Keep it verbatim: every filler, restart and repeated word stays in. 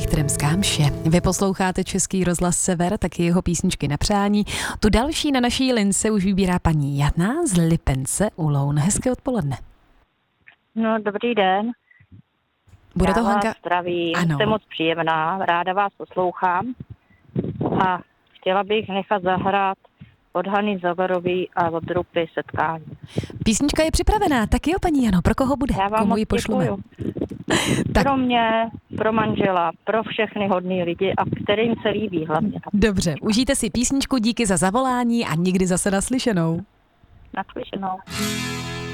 Tremská mše. Vy posloucháte Český rozhlas Sever, taky jeho písničky na přání. Tu další na naší lince už vybírá paní Jana z Lipence u Loun. Hezké odpoledne. No, dobrý den. Bude Já to vás Hanka? zdravím, Ano. jste moc příjemná, ráda vás poslouchám. A chtěla bych nechat zahrát od Hany Zavarový a od Rupy Setkání. Písnička je připravená, tak jo, paní Jano, pro koho bude? Já vám Komu moc ji pošleme? děkuju. Tak. Pro mě, pro manžela, pro všechny hodný lidi a kterým se líbí hlavně. Dobře, užijte si písničku, díky za zavolání a nikdy zase naslyšenou. Naslyšenou.